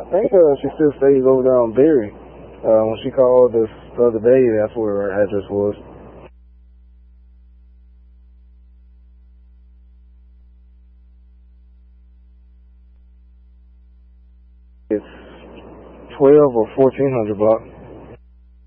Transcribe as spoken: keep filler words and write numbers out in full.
think uh, she still stays over there on Berry. Uh, when she called us the other day, that's where her address was. It's twelve or fourteen hundred block.